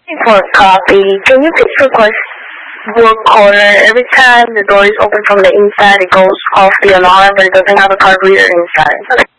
For coffee, can you fix the wood corner? Every time the door is open from the inside, it goes off the alarm, but it doesn't have a card reader inside. Okay.